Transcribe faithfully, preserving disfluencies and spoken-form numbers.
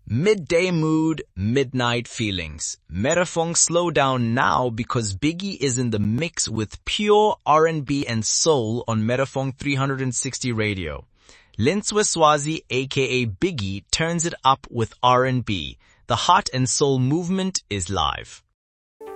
Midday mood, midnight feelings. Metafong slow down now because Biggie is in the mix with pure R and B and soul on Metafong three sixty radio. Lintswe Swazi aka Biggie turns it up with R and B. The heart and soul movement is live.